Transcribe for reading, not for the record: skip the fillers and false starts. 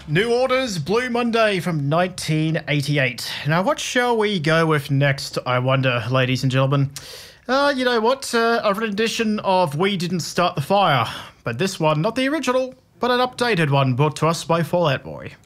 New Orders, Blue Monday from 1988. Now, what shall we go with next, I wonder, ladies and gentlemen? You know what? A rendition of We Didn't Start the Fire. But this one, not the original, but an updated one brought to us by Fall Out Boy.